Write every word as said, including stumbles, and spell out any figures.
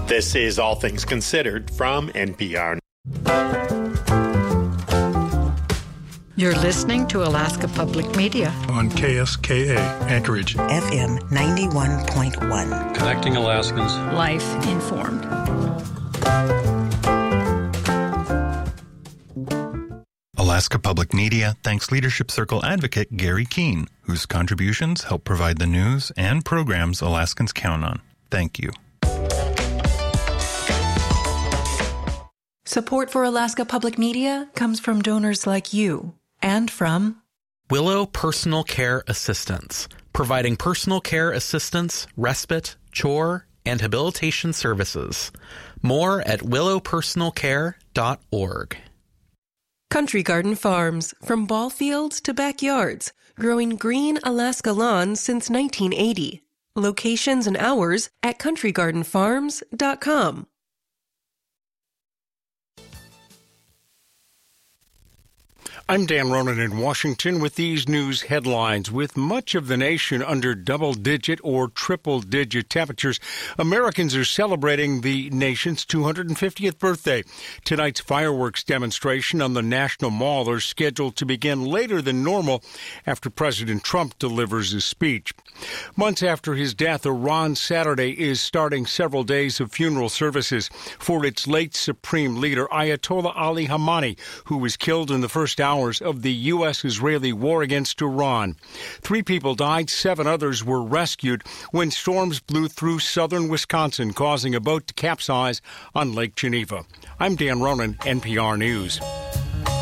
This is All Things Considered from N P R. You're listening to Alaska Public Media on K S K A, Anchorage. F M ninety-one point one. Connecting Alaskans. Life informed. Alaska Public Media thanks Leadership Circle advocate Gary Keene, whose contributions help provide the news and programs Alaskans count on. Thank you. Support for Alaska Public Media comes from donors like you and from Willow Personal Care Assistance, providing personal care assistance, respite, chore, and habilitation services. More at willow personal care dot org. Country Garden Farms, from ball fields to backyards, growing green Alaska lawns since nineteen eighty. Locations and hours at country garden farms dot com. I'm Dan Ronan in Washington with these news headlines. With much of the nation under double-digit or triple-digit temperatures, Americans are celebrating the nation's two hundred fiftieth birthday. Tonight's fireworks demonstration on the National Mall are scheduled to begin later than normal after President Trump delivers his speech. Months after his death, Iran Saturday is starting several days of funeral services for its late supreme leader, Ayatollah Ali Khamenei, who was killed in the first hour of the U S Israeli war against Iran. Three people died, seven others were rescued when storms blew through southern Wisconsin, causing a boat to capsize on Lake Geneva. I'm Dan Ronan, N P R News.